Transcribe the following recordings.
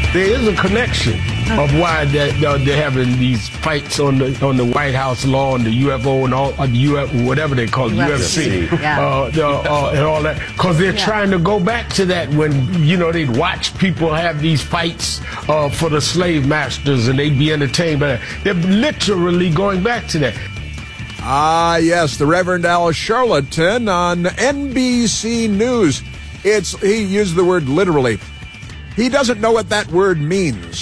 there is a connection of why they're having these fights on the White House lawn, the UFO and all, whatever they call it, UFC, and all that, because they're trying to go back to that when they'd watch people have these fights for the slave masters and they'd be entertained by that. They're literally going back to that. Yes, the Reverend Al Sharpton on NBC News. He used the word literally. He doesn't know what that word means.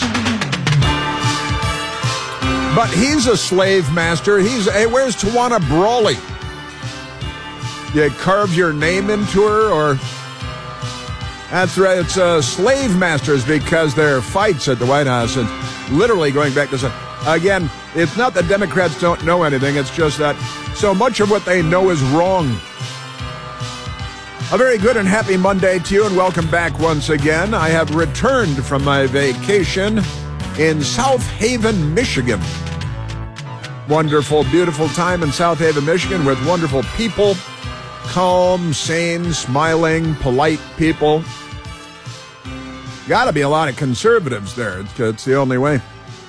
But he's a slave master. Where's Tawana Brawley? You carve your name into her, or... That's right, it's slave masters, because there are fights at the White House and literally going back to... Again, it's not that Democrats don't know anything, it's just that so much of what they know is wrong. A very good and happy Monday to you, and welcome back once again. I have returned from my vacation in South Haven, Michigan. Wonderful, beautiful time in South Haven, Michigan, with wonderful people. Calm, sane, smiling, polite people. Got to be a lot of conservatives there. It's the only way.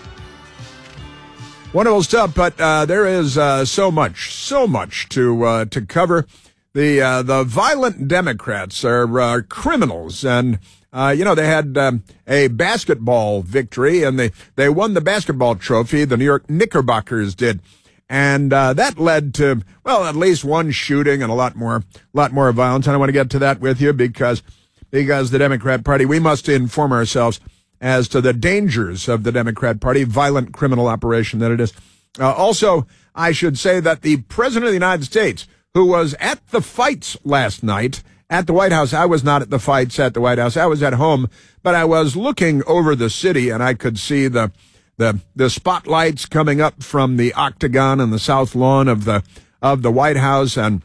Wonderful stuff, but there is so much to cover. The violent Democrats are criminals, and they had a basketball victory, and they won the basketball trophy. The New York Knickerbockers did, and that led to at least one shooting and a lot more violence. And I want to get to that with you because the Democrat Party, we must inform ourselves as to the dangers of the Democrat Party, violent criminal operation that it is. Also, I should say that the President of the United States, who was at the fights last night at the White House. I was not at the fights at the White House. I was at home, but I was looking over the city, and I could see the spotlights coming up from the octagon and the south lawn of the White House, and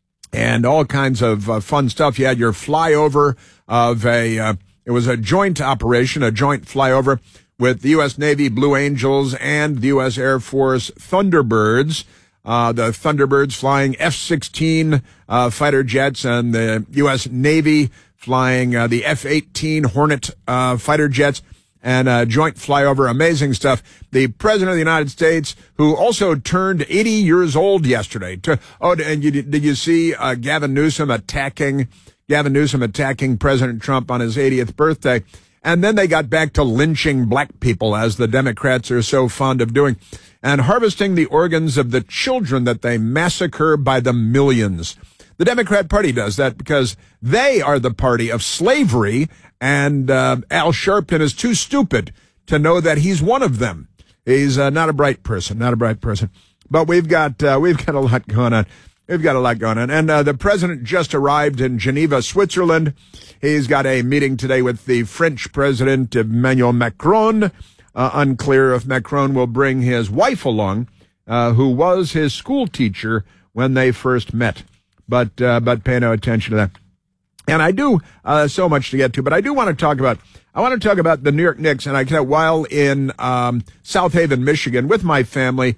all kinds of fun stuff. You had your flyover of it was a joint operation, a joint flyover with the U.S. Navy Blue Angels and the U.S. Air Force Thunderbirds. The Thunderbirds flying F-16 fighter jets, and the U.S. Navy flying the F-18 Hornet fighter jets, and a joint flyover. Amazing stuff. The President of the United States, who also turned 80 years old yesterday. Did you see Gavin Newsom attacking President Trump on his 80th birthday? And then they got back to lynching black people, as the Democrats are so fond of doing, and harvesting the organs of the children that they massacre by the millions. The Democrat Party does that because they are the party of slavery, and Al Sharpton is too stupid to know that he's one of them. He's not a bright person. But we've got a lot going on. And the president just arrived in Geneva, Switzerland. He's got a meeting today with the French president, Emmanuel Macron. Unclear if Macron will bring his wife along, who was his school teacher when they first met. But pay no attention to that. And I do so much to get to, but I do want to talk about. I want to talk about the New York Knicks, and while in South Haven, Michigan, with my family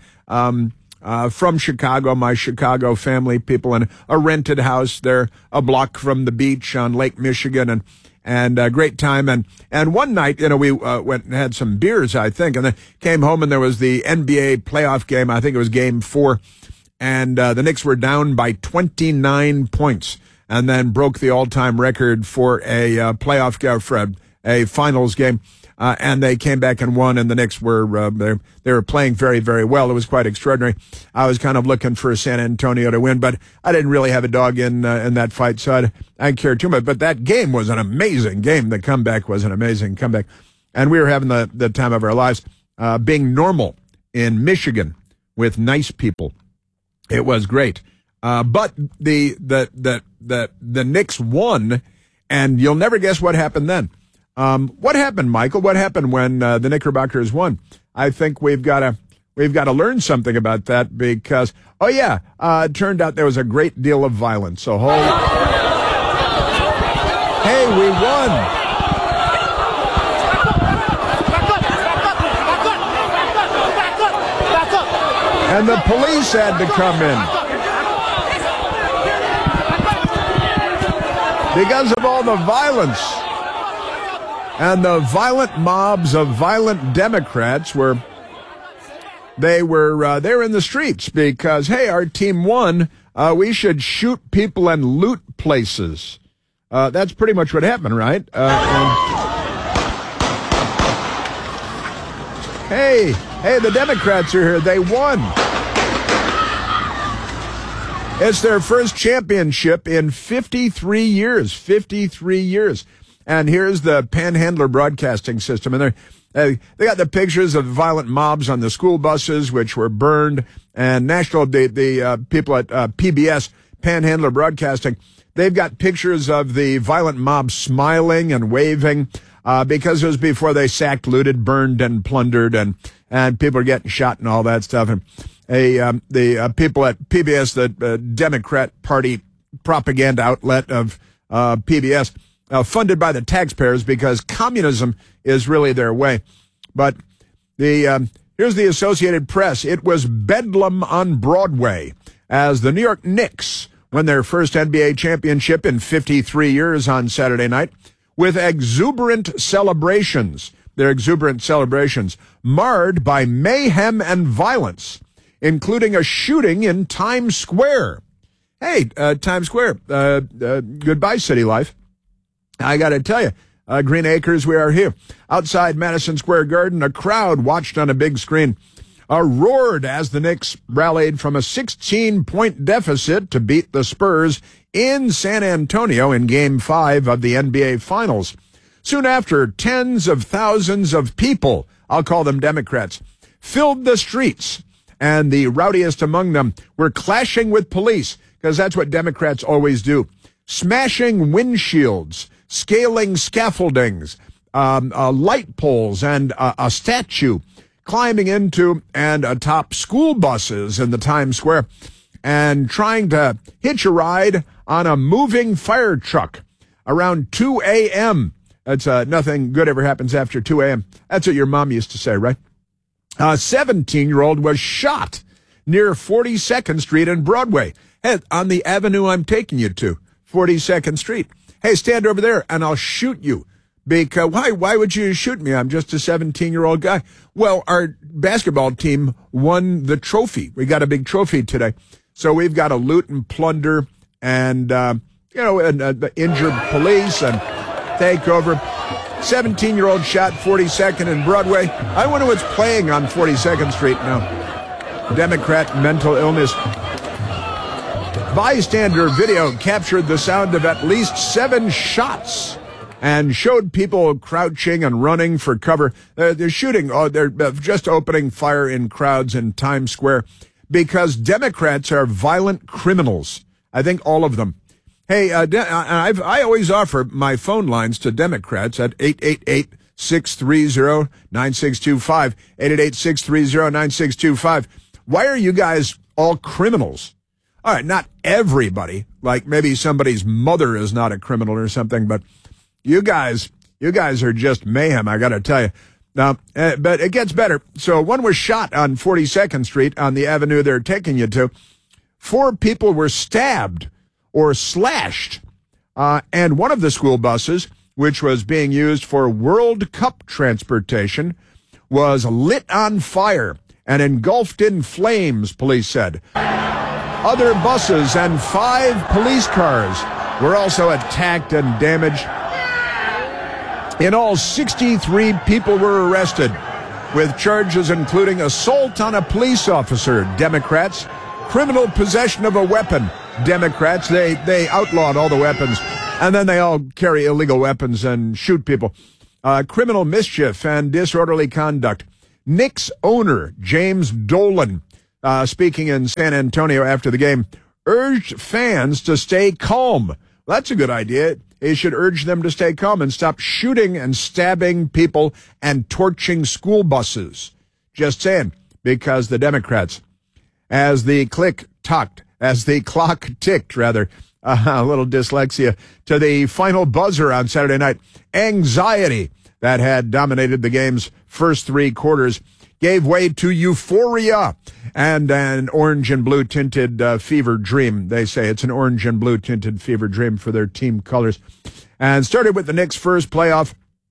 from Chicago, my Chicago family, people in a rented house there, a block from the beach on Lake Michigan, and a great time. And one night, we went and had some beers, I think, and then came home, and there was the NBA playoff game. I think it was game 4, and the Knicks were down by 29 points, and then broke the all-time record for a playoff game, for a finals game. And they came back and won, and the Knicks were they were playing very, very well. It was quite extraordinary. I was kind of looking for San Antonio to win, but I didn't really have a dog in that fight, so I didn't care too much. But that game was an amazing game. The comeback was an amazing comeback, and we were having the time of our lives, being normal in Michigan with nice people. It was great. But the Knicks won, and you'll never guess what happened then. What happened, Michael? What happened when the Knickerbockers won? I think we've got to learn something about that because it turned out there was a great deal of violence. So hey, we won. And the police had to come in. Because of all the violence. And the violent mobs of violent Democrats were they were in the streets because, hey, our team won. We should shoot people and loot places. That's pretty much what happened, right? Hey, the Democrats are here. They won. It's their first championship in 53 years. 53 years. And here's the Panhandler Broadcasting System. And they got the pictures of violent mobs on the school buses, which were burned. And the people at PBS, Panhandler Broadcasting, they've got pictures of the violent mob smiling and waving because it was before they sacked, looted, burned, and plundered, and people are getting shot and all that stuff. And the people at PBS, the Democrat Party propaganda outlet of PBS, funded by the taxpayers because communism is really their way. But here's the Associated Press. It was bedlam on Broadway as the New York Knicks won their first NBA championship in 53 years on Saturday night with exuberant celebrations. Their exuberant celebrations marred by mayhem and violence, including a shooting in Times Square. Hey, Times Square, goodbye, city life. I got to tell you, Green Acres, we are here. Outside Madison Square Garden, a crowd watched on a big screen. Roared as the Knicks rallied from a 16-point deficit to beat the Spurs in San Antonio in Game 5 of the NBA Finals. Soon after, tens of thousands of people, I'll call them Democrats, filled the streets, and the rowdiest among them were clashing with police, because that's what Democrats always do, smashing windshields, scaling scaffoldings, light poles, and a statue, climbing into and atop school buses in the Times Square, and trying to hitch a ride on a moving fire truck around 2 a.m. That's nothing good ever happens after 2 a.m. That's what your mom used to say, right? A 17-year-old was shot near 42nd Street and Broadway. Hey, on the avenue I'm taking you to, 42nd Street. Hey, stand over there and I'll shoot you. Because why would you shoot me? I'm just a 17-year-old guy. Well, our basketball team won the trophy. We got a big trophy today. So we've got to loot and plunder and, injured police and take over. 17-year-old shot 42nd and Broadway. I wonder what's playing on 42nd Street now. Democrat mental illness. Bystander video captured the sound of at least 7 shots and showed people crouching and running for cover. They're shooting. They're just opening fire in crowds in Times Square because Democrats are violent criminals. I think all of them. Hey, I always offer my phone lines to Democrats at 888-630-9625, 888-630-9625. Why are you guys all criminals? All right, not everybody. Like maybe somebody's mother is not a criminal or something, but you guys are just mayhem, I got to tell you. Now, but it gets better. So one was shot on 42nd Street on the avenue they're taking you to. 4 people were stabbed or slashed. And one of the school buses, which was being used for World Cup transportation, was lit on fire and engulfed in flames, police said. Other buses and 5 police cars were also attacked and damaged. In all, 63 people were arrested, with charges including assault on a police officer, Democrats, criminal possession of a weapon, Democrats. They outlawed all the weapons, and then they all carry illegal weapons and shoot people. Criminal mischief and disorderly conduct. Knicks owner James Dolan, speaking in San Antonio after the game, urged fans to stay calm. Well, that's a good idea. He should urge them to stay calm and stop shooting and stabbing people and torching school buses. Just saying, because the Democrats, as the clock ticked, a little dyslexia, to the final buzzer on Saturday night, anxiety that had dominated the game's first 3 quarters gave way to euphoria and an orange and blue tinted fever dream. They say it's an orange and blue tinted fever dream for their team colors. And started with the Knicks' first playoff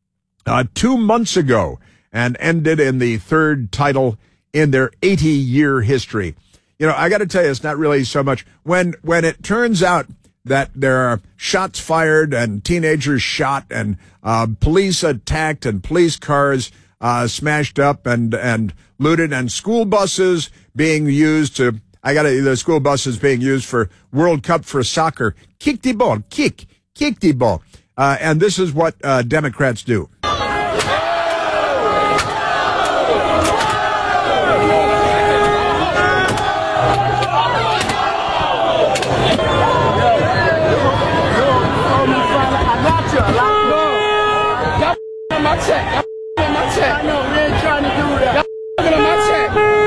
2 months ago and ended in the third title in their 80-year history. You know, I got to tell you, it's not really so much when it turns out that there are shots fired and teenagers shot and police attacked and police cars smashed up and looted and school buses being used to, the school buses being used for World Cup for soccer. Kick the ball, kick the ball. And this is what Democrats do. I know, we ain't trying to do that. Y'all on my check.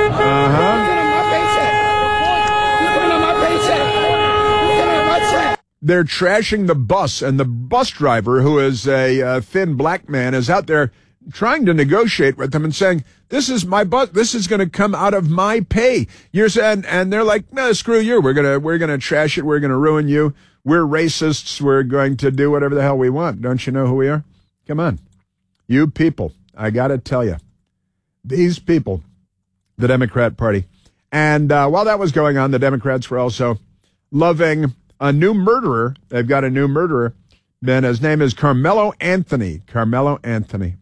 They're trashing the bus, and the bus driver, who is a thin black man, is out there trying to negotiate with them and saying, "This is my bus. This is going to come out of my pay." You're saying, and they're like, "No, screw you. We're gonna trash it. We're gonna ruin you. We're racists. We're going to do whatever the hell we want. Don't you know who we are? Come on, you people. I got to tell you, these people, the Democrat Party." And while that was going on, the Democrats were also loving a new murderer. They've got a new murderer. Then his name is Carmelo Anthony. Carmelo Anthony.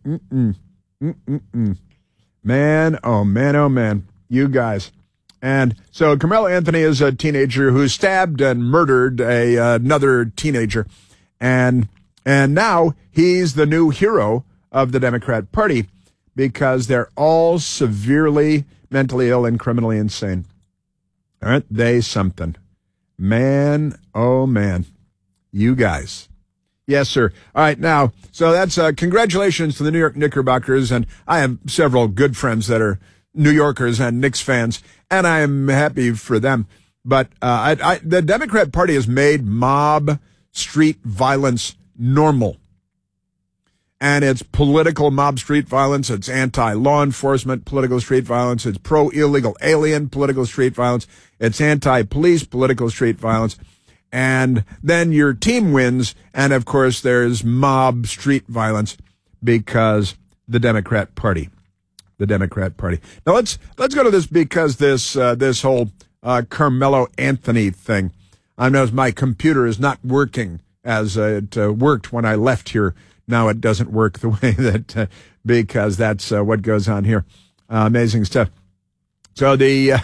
Man, oh man, you guys. And so Carmelo Anthony is a teenager who stabbed and murdered another teenager. And now he's the new hero of the Democrat Party because they're all severely mentally ill and criminally insane. Aren't they something? Man, oh man, you guys. Yes, sir. All right, now, so that's congratulations to the New York Knickerbockers, and I have several good friends that are New Yorkers and Knicks fans, and I am happy for them. But the Democrat Party has made mob street violence normal. And it's political mob street violence, it's anti-law enforcement political street violence, it's pro-illegal alien political street violence, it's anti-police political street violence, and then your team wins, and of course there's mob street violence because the Democrat Party. The Democrat Party. Now let's go to this because this whole Carmelo Anthony thing. I know my computer is not working as it worked when I left here. Now it doesn't work the way that, because that's what goes on here. Amazing stuff. So the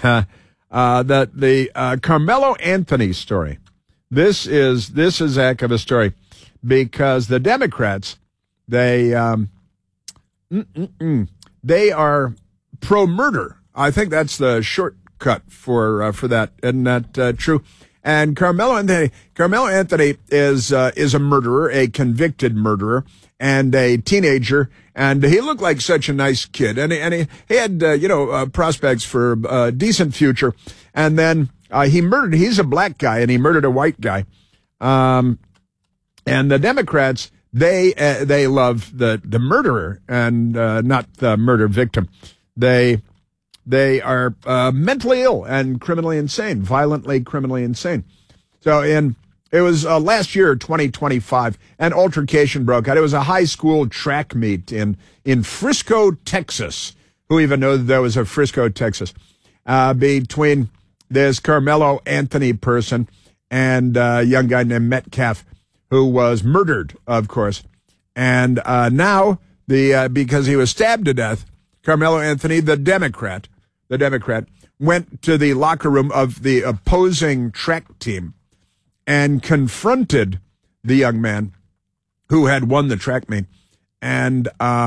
Carmelo Anthony story. This is a heck of a story because the Democrats, they are pro-murder. I think that's the shortcut for that. Isn't that true? And Carmelo Anthony is a murderer, a convicted murderer, and a teenager, and he looked like such a nice kid, and he had prospects for a decent future, and then he's a black guy, and he murdered a white guy, and the Democrats they love the murderer and not the murder victim. They are mentally ill and criminally insane, violently criminally insane. So it was last year, 2025, an altercation broke out. It was a high school track meet in Frisco, Texas. Who even knew that there was a Frisco, Texas? Between this Carmelo Anthony person and a young guy named Metcalf, who was murdered, of course. And now, because he was stabbed to death, Carmelo Anthony, the Democrat, went to the locker room of the opposing track team and confronted the young man who had won the track meet and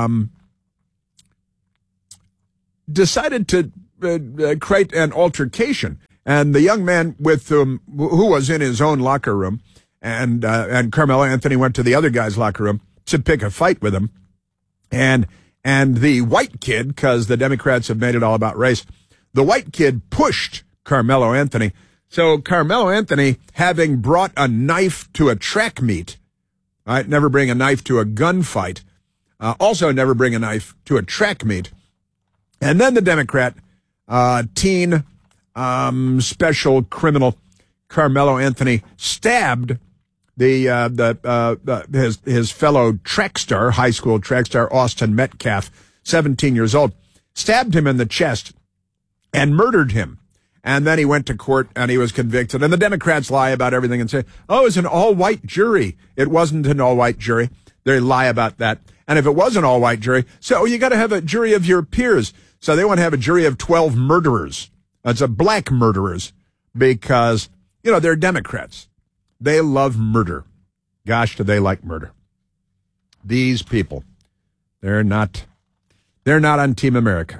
decided to create an altercation. And the young man who was in his own locker room, and Carmelo Anthony went to the other guy's locker room to pick a fight with him. And the white kid, because the Democrats have made it all about race, the white kid pushed Carmelo Anthony. So Carmelo Anthony, having brought a knife to a track meet, right? Never bring a knife to a gunfight. Also never bring a knife to a track meet. And then the Democrat, teen special criminal Carmelo Anthony stabbed his fellow track star, high school track star Austin Metcalf, 17 years old, stabbed him in the chest and murdered him. And then he went to court and he was convicted. And the Democrats lie about everything and say, oh, it's an all-white jury. It wasn't an all-white jury. They lie about that. And if it was an all-white jury, so you got to have a jury of your peers. So they want to have a jury of 12 murderers. It's a black murderers because, they're Democrats. They love murder. Gosh, do they like murder. These people, they're not on Team America.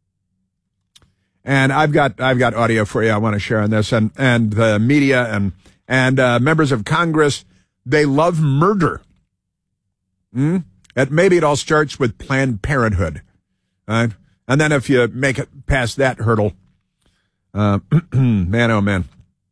And I've got audio for you I want to share on this. And the media and members of Congress, they love murder. Maybe it all starts with Planned Parenthood. Right? And then if you make it past that hurdle, man, oh man.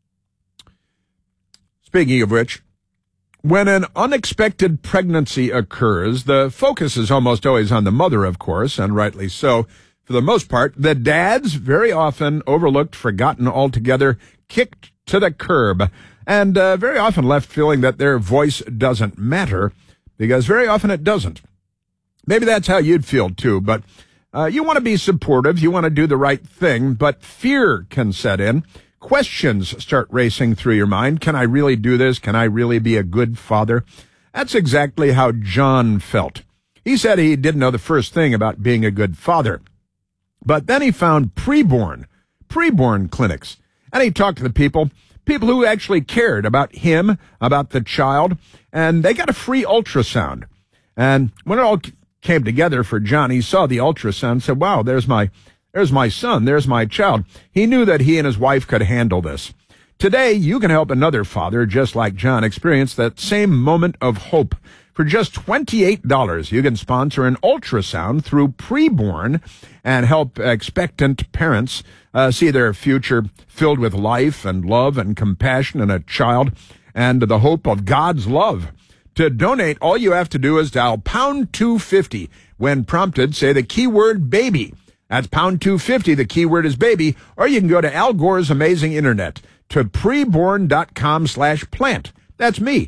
Speaking of which, when an unexpected pregnancy occurs, the focus is almost always on the mother, of course, and rightly so. For the most part, the dads, very often overlooked, forgotten altogether, kicked to the curb, and very often left feeling that their voice doesn't matter, because very often it doesn't. Maybe that's how you'd feel, too, but you want to be supportive, you want to do the right thing, but fear can set in. Questions start racing through your mind. Can I really do this? Can I really be a good father? That's exactly how John felt. He said he didn't know the first thing about being a good father. But then he found preborn clinics. And he talked to the people who actually cared about him, about the child, and they got a free ultrasound. And when it all came together for John, he saw the ultrasound and said, wow, there's my son, there's my child. He knew that he and his wife could handle this. Today, you can help another father just like John experience that same moment of hope. For just $28, you can sponsor an ultrasound through Preborn and help expectant parents see their future filled with life and love and compassion and a child and the hope of God's love. To donate, all you have to do is dial pound 250. When prompted, say the keyword baby. That's pound 250. The keyword is baby. Or you can go to Al Gore's amazing internet to preborn.com/plant. That's me.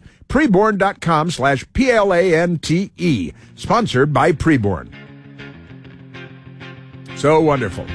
Preborn.com/PLANTE. Sponsored by Preborn. So wonderful.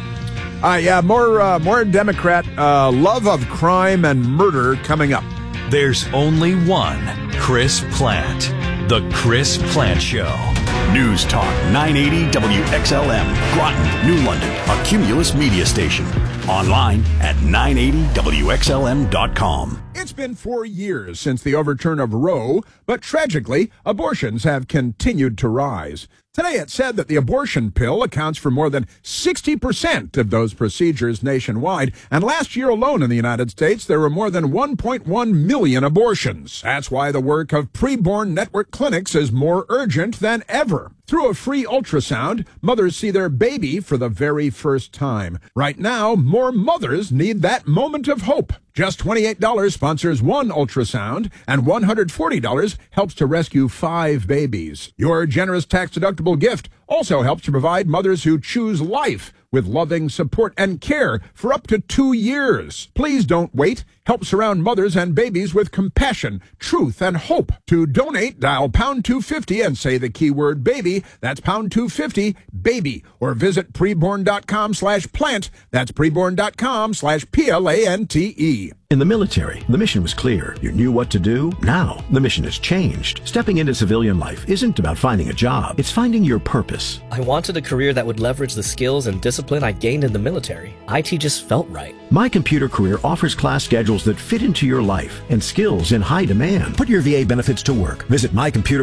More Democrat love of crime and murder coming up. There's only one Chris Plant. The Chris Plant Show. News Talk 980 WXLM, Groton, New London, a Cumulus media station. Online at 980WXLM.com. It's been 4 years since the overturn of Roe, but tragically, abortions have continued to rise. Today it said that the abortion pill accounts for more than 60% of those procedures nationwide, and last year alone in the United States, there were more than 1.1 million abortions. That's why the work of Preborn Network Clinics is more urgent than ever. Through a free ultrasound, mothers see their baby for the very first time. Right now, more mothers need that moment of hope. Just $28 sponsors one ultrasound, and $140 helps to rescue 5 babies. Your generous tax-deductible gift also helps to provide mothers who choose life with loving support and care for up to 2 years. Please don't wait. Help surround mothers and babies with compassion, truth, and hope. To donate, dial pound 250 and say the keyword baby. That's pound 250 baby. Or visit preborn.com/plant. That's preborn.com/PLANTE. In the military, the mission was clear. You knew what to do. Now, the mission has changed. Stepping into civilian life isn't about finding a job. It's finding your purpose. I wanted a career that would leverage the skills and discipline I gained in the military. IT just felt right. My Computer Career offers class schedules that fit into your life and skills in high demand. Put your VA benefits to work. Visit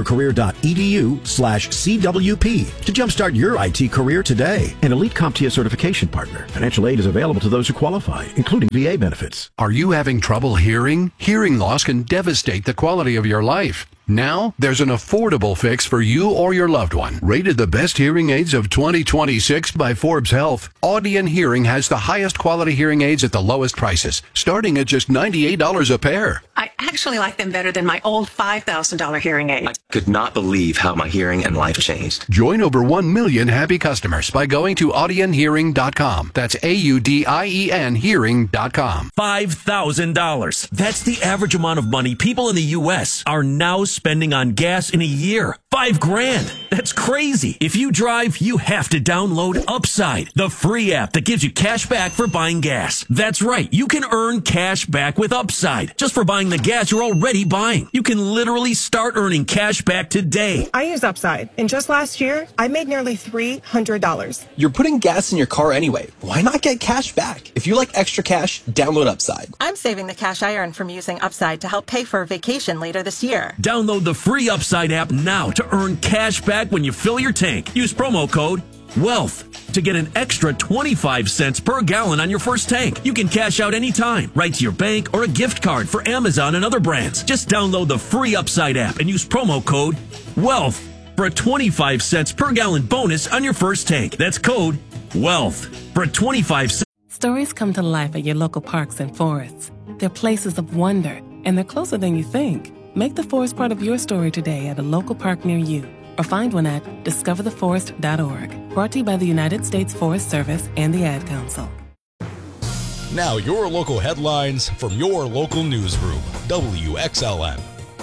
mycomputercareer.edu/CWP to jumpstart your IT career today. An elite CompTIA certification partner. Financial aid is available to those who qualify, including VA benefits. Are you having trouble hearing? Hearing loss can devastate the quality of your life. Now, there's an affordable fix for you or your loved one. Rated the best hearing aids of 2026 by Forbes Health, Audion Hearing has the highest quality hearing aids at the lowest prices, starting at just $98 a pair. I actually like them better than my old $5,000 hearing aid. I could not believe how my hearing and life changed. Join over 1 million happy customers by going to audionhearing.com. That's AUDIEN hearing.com. $5,000. That's the average amount of money people in the U.S. are now spending on gas in a year. $5,000. That's crazy. If you drive, you have to download Upside, the free app that gives you cash back for buying gas. That's right. You can earn cash back with Upside just for buying the gas you're already buying. You can literally start earning cash back today. I use Upside, and just last year, I made nearly $300. You're putting gas in your car anyway. Why not get cash back? If you like extra cash, download Upside. I'm saving the cash I earn from using Upside to help pay for a vacation later this year. Download the free Upside app now to earn cash back when you fill your tank. Use promo code WEALTH to get an extra 25 cents per gallon on your first tank. You can cash out anytime, right to your bank or a gift card for Amazon and other brands. Just download the free Upside app and use promo code WEALTH for a 25 cents per gallon bonus on your first tank. That's code WEALTH for a 25 cents. Stories come to life at your local parks and forests. They're places of wonder, and they're closer than you think. Make the forest part of your story today at a local park near you, or find one at discovertheforest.org. Brought to you by the United States Forest Service and the Ad Council. Now your local headlines from your local newsroom, WXLM.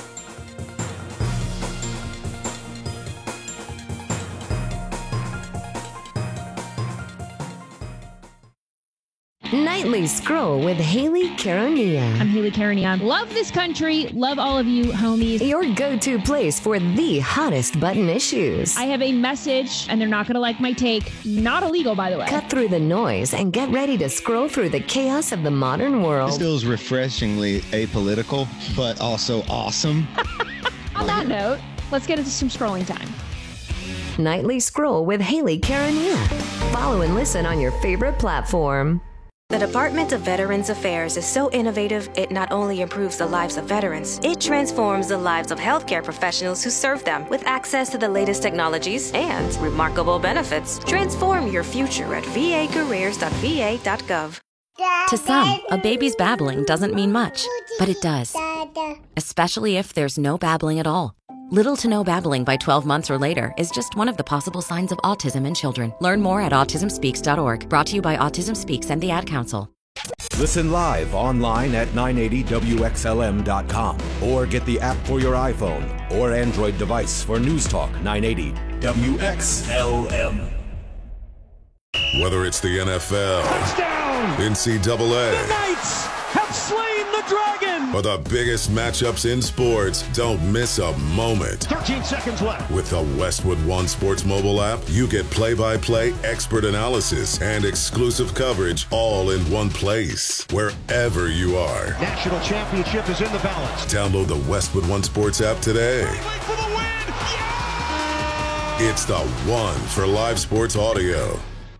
Nightly Scroll with Haley Caronia. I'm Haley Caronia. Love this country. Love all of you, homies. Your go-to place for the hottest button issues. I have a message, and they're not going to like my take. Not illegal, by the way. Cut through the noise and get ready to scroll through the chaos of the modern world. This feels refreshingly apolitical, but also awesome. On that note, let's get into some scrolling time. Nightly Scroll with Haley Caronia. Follow and listen on your favorite platform. The Department of Veterans Affairs is so innovative, it not only improves the lives of veterans, it transforms the lives of healthcare professionals who serve them with access to the latest technologies and remarkable benefits. Transform your future at vacareers.va.gov. To some, a baby's babbling doesn't mean much, but it does. Especially if there's no babbling at all. Little to no babbling by 12 months or later is just one of the possible signs of autism in children. Learn more at autismspeaks.org. Brought to you by Autism Speaks and the Ad Council. Listen live online at 980WXLM.com or get the app for your iPhone or Android device for News Talk 980 WXLM. Whether it's the NFL, touchdown, NCAA, the Knights have slain the dragon, or the biggest matchups in sports, don't miss a moment. 13 seconds left. With the Westwood One Sports mobile app, you get play-by-play expert analysis and exclusive coverage all in one place, wherever you are. National championship is in the balance. Download the Westwood One Sports app today. For the win. Yeah! It's the one for live sports audio.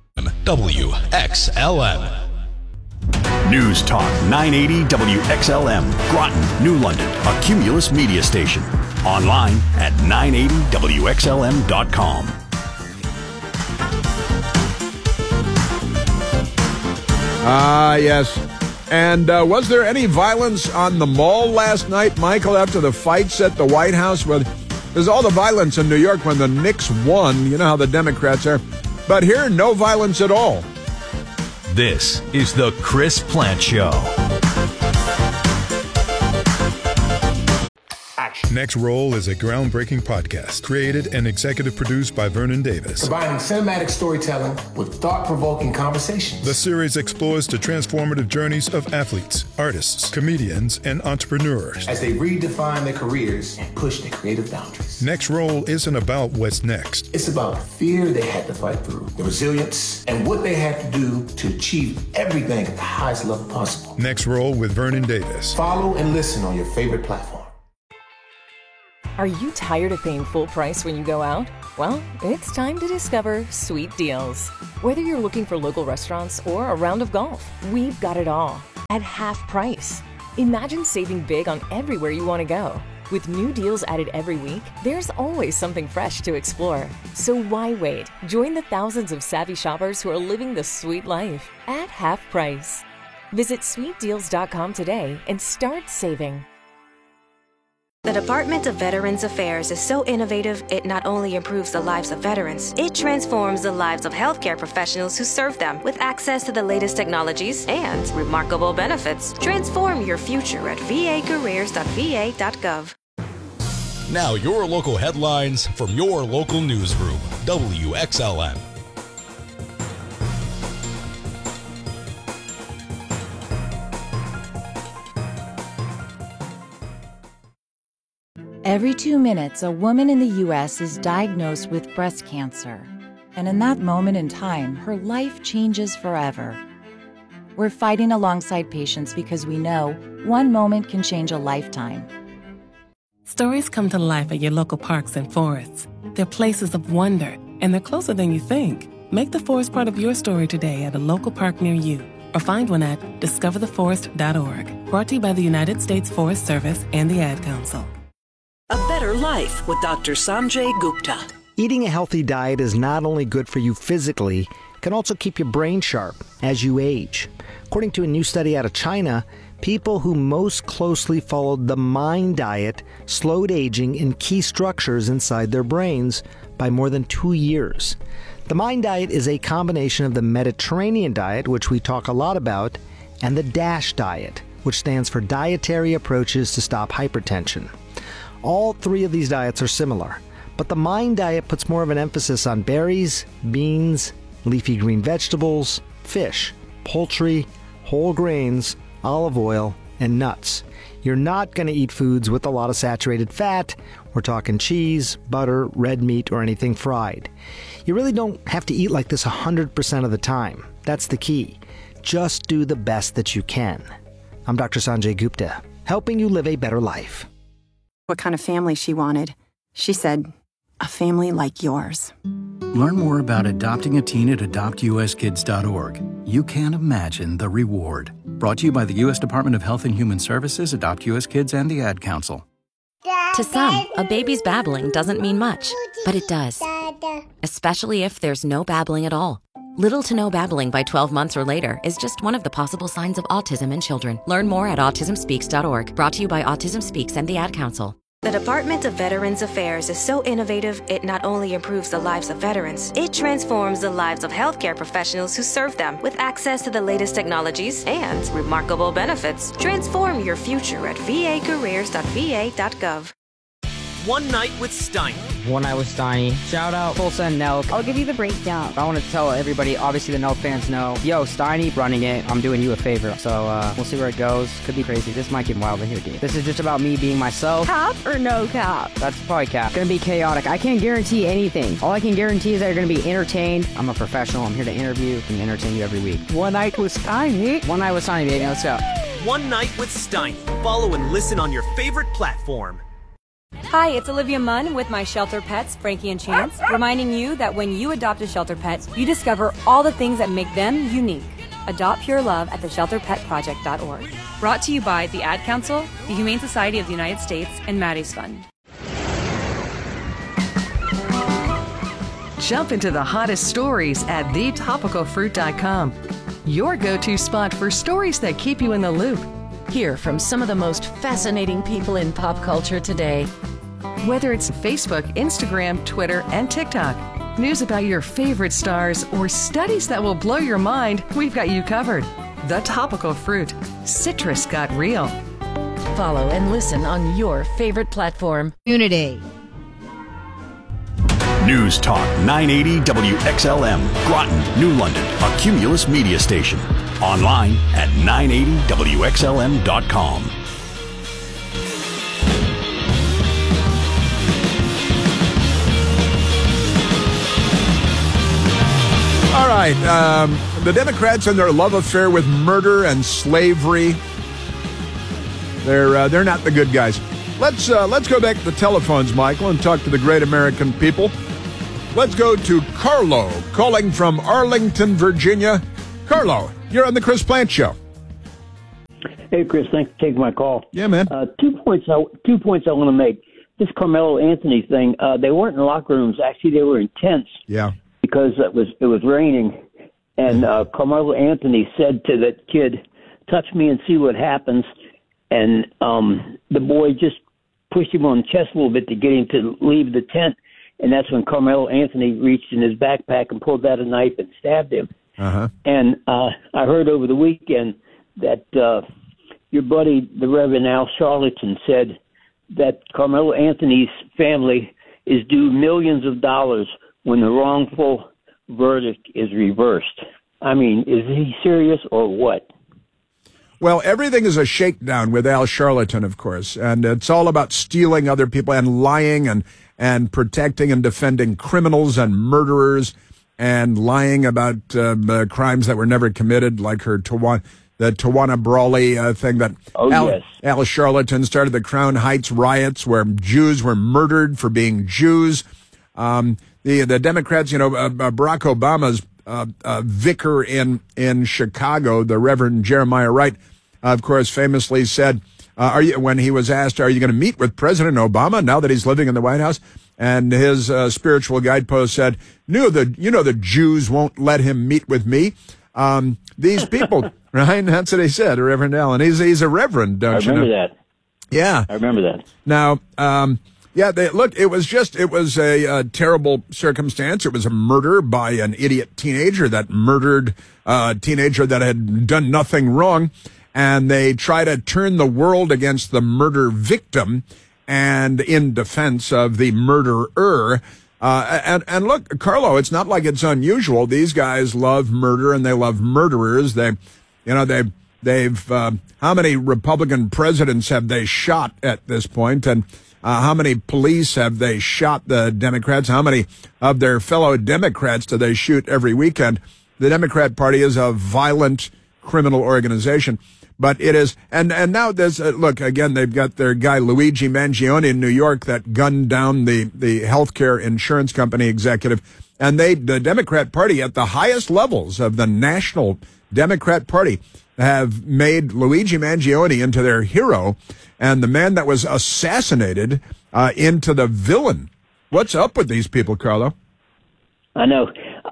WXLM. News Talk 980 WXLM, Groton, New London, a Cumulus media station. Online at 980WXLM.com. Yes. And was there any violence on the Mall last night, Michael, after the fights at the White House? There's all the violence in New York when the Knicks won. You know how the Democrats are. But here, no violence at all. This is the Chris Plant Show. Next Roll is a groundbreaking podcast created and executive produced by Vernon Davis. Combining cinematic storytelling with thought-provoking conversations. The series explores the transformative journeys of athletes, artists, comedians, and entrepreneurs as they redefine their careers and push their creative boundaries. Next Roll isn't about what's next. It's about the fear they had to fight through, the resilience, and what they had to do to achieve everything at the highest level possible. Next Roll with Vernon Davis. Follow and listen on your favorite platform. Are you tired of paying full price when you go out? Well, it's time to discover Sweet Deals. Whether you're looking for local restaurants or a round of golf, we've got it all at half price. Imagine saving big on everywhere you want to go. With new deals added every week, there's always something fresh to explore. So why wait? Join the thousands of savvy shoppers who are living the sweet life at half price. Visit sweetdeals.com today and start saving. The Department of Veterans Affairs is so innovative, it not only improves the lives of veterans, it transforms the lives of healthcare professionals who serve them with access to the latest technologies and remarkable benefits. Transform your future at vacareers.va.gov. Now your local headlines from your local newsroom, WXLM. Every 2 minutes, a woman in the U.S. is diagnosed with breast cancer. And in that moment in time, her life changes forever. We're fighting alongside patients because we know one moment can change a lifetime. Stories come to life at your local parks and forests. They're places of wonder, and they're closer than you think. Make the forest part of your story today at a local park near you, or find one at discovertheforest.org. Brought to you by the United States Forest Service and the Ad Council. A better life with Dr. Sanjay Gupta. Eating a healthy diet is not only good for you physically, it can also keep your brain sharp as you age. According to a new study out of China, people who most closely followed the MIND diet slowed aging in key structures inside their brains by more than 2 years. The MIND diet is a combination of the Mediterranean diet, which we talk a lot about, and the DASH diet, which stands for Dietary Approaches to Stop Hypertension. All three of these diets are similar, but the MIND diet puts more of an emphasis on berries, beans, leafy green vegetables, fish, poultry, whole grains, olive oil, and nuts. You're not going to eat foods with a lot of saturated fat. We're talking cheese, butter, red meat, or anything fried. You really don't have to eat like this 100% of the time. That's the key. Just do the best that you can. I'm Dr. Sanjay Gupta, helping you live a better life. What kind of family she wanted. She said, a family like yours. Learn more about adopting a teen at adoptuskids.org. You can't imagine the reward. Brought to you by the U.S. Department of Health and Human Services, Adopt U.S. Kids, and the Ad Council. To some, a baby's babbling doesn't mean much, but it does. Especially if there's no babbling at all. Little to no babbling by 12 months or later is just one of the possible signs of autism in children. Learn more at autismspeaks.org. Brought to you by Autism Speaks and the Ad Council. The Department of Veterans Affairs is so innovative, it not only improves the lives of veterans, it transforms the lives of healthcare professionals who serve them with access to the latest technologies and remarkable benefits. Transform your future at vacareers.va.gov. One Night with Steiny. One Night with Steiny. Shout out Tulsa and Nelk. I'll give you the breakdown. I want to tell everybody, obviously the Nelk fans know, yo, Steiny running it. I'm doing you a favor. So we'll see where it goes. Could be crazy. This might get wild in here, dude. This is just about me being myself. Cap or no cap? That's probably cap. Gonna be chaotic. I can't guarantee anything. All I can guarantee is that you're gonna be entertained. I'm a professional. I'm here to interview and entertain you every week. One Night with Steiny. One Night with Steiny, baby. Let's go. One Night with Steiny. Follow and listen on your favorite platform. Hi, it's Olivia Munn with my shelter pets, Frankie and Chance, reminding you that when you adopt a shelter pet, you discover all the things that make them unique. Adopt pure love at theshelterpetproject.org. Brought to you by the Ad Council, the Humane Society of the United States, and Maddie's Fund. Jump into the hottest stories at thetopicalfruit.com. Your go-to spot for stories that keep you in the loop. Hear from some of the most fascinating people in pop culture today. Whether it's Facebook, Instagram, Twitter, and TikTok, news about your favorite stars, or studies that will blow your mind, we've got you covered. The Topical Fruit. Citrus got real. Follow and listen on your favorite platform. Unity. News Talk 980 WXLM, Groton, New London, a Cumulus media station. Online at 980WXLM.com. All right, the Democrats and their love affair with murder and slavery, they're not the good guys. Let's go back to the telephones, Michael, and talk to the great American people. Let's go to Carlo, calling from Arlington, Virginia. Carlo, you're on the Chris Plante Show. Hey, Chris, thanks for taking my call. Yeah, man. 2 points I want to make. This Carmelo Anthony thing, they weren't in locker rooms. Actually, they were in tents. Yeah. Because it was raining. And Carmelo Anthony said to that kid, touch me and see what happens. And the boy just pushed him on the chest a little bit to get him to leave the tent. And that's when Carmelo Anthony reached in his backpack and pulled out a knife and stabbed him. Uh-huh. And I heard over the weekend that your buddy, the Reverend Al Sharpton, said that Carmelo Anthony's family is due millions of dollars when the wrongful verdict is reversed. I mean, is he serious or what? Well, everything is a shakedown with Al Sharpton, of course, and it's all about stealing other people and lying and protecting and defending criminals and murderers and lying about crimes that were never committed, like the Tawana Brawley thing that Al Sharpton started the Crown Heights riots where Jews were murdered for being Jews. The Democrats, Barack Obama's vicar in Chicago, the Reverend Jeremiah Wright, of course, famously said, when he was asked, are you going to meet with President Obama now that he's living in the White House? And his spiritual guidepost said, the Jews won't let him meet with me. These people, right? That's what he said, Reverend Allen. He's a reverend, don't you know? I remember that. Yeah. I remember that. Now, it was a terrible circumstance. It was a murder by an idiot teenager that murdered a teenager that had done nothing wrong. And they try to turn the world against the murder victim and in defense of the murderer. And look, Carlo, it's not like it's unusual. These guys love murder and they love murderers. They've how many Republican presidents have they shot at this point? And how many police have they shot the Democrats? How many of their fellow Democrats do they shoot every weekend? The Democrat Party is a violent criminal organization. But it is, and now there's, look, again, they've got their guy Luigi Mangione in New York that gunned down the healthcare insurance company executive. And the Democrat Party at the highest levels of the national Democrat Party have made Luigi Mangione into their hero and the man that was assassinated into the villain. What's up with these people, Carlo? I know.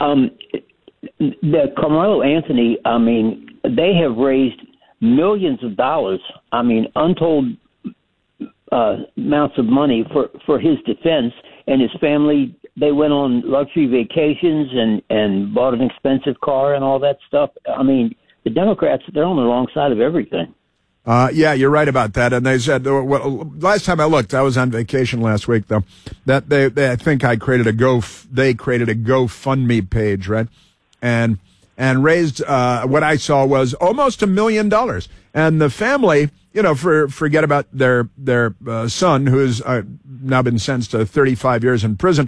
The Carmelo Anthony, they have raised millions of dollars, untold amounts of money for his defense, and his family, they went on luxury vacations and bought an expensive car and all that stuff. The Democrats, they're on the wrong side of everything. Yeah, you're right about that. And they said, last time I looked, I was on vacation last week, though, that I think they created a GoFundMe page, right? And raised, what I saw was almost $1 million. And the family, forget about their son, who's now been sentenced to 35 years in prison.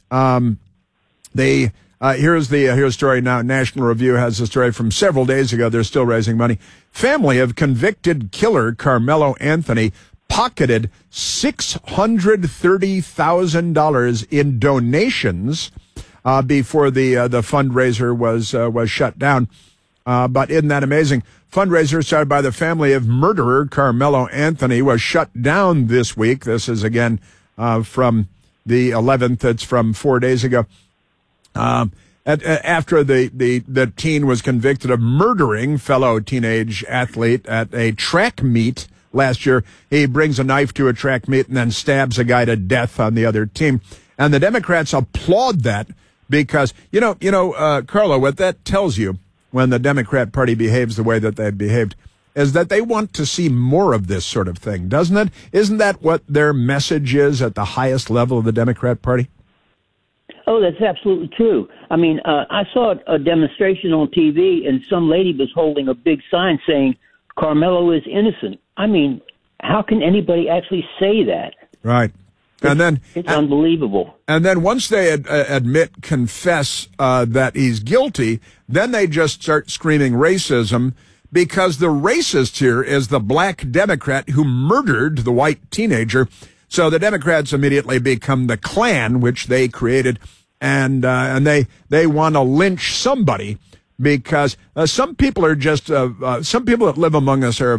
Here's the story now. National Review has a story from several days ago. They're still raising money. Family of convicted killer Carmelo Anthony pocketed $630,000 in donations before the fundraiser was shut down. But isn't that amazing? Fundraiser started by the family of murderer Carmelo Anthony was shut down this week. This is again from the 11th. It's from 4 days ago. After the teen was convicted of murdering fellow teenage athlete at a track meet last year. He brings a knife to a track meet and then stabs a guy to death on the other team. And the Democrats applaud that because, Carlo, what that tells you when the Democrat Party behaves the way that they've behaved is that they want to see more of this sort of thing, doesn't it? Isn't that what their message is at the highest level of the Democrat Party? Oh, that's absolutely true. I saw a demonstration on TV, and some lady was holding a big sign saying, Carmelo is innocent. How can anybody actually say that? Right. And then it's unbelievable. And then once they confess that he's guilty, then they just start screaming racism because the racist here is the black Democrat who murdered the white teenager. So the Democrats immediately become the Klan, which they created, and they want to lynch somebody because some people are just some people that live among us are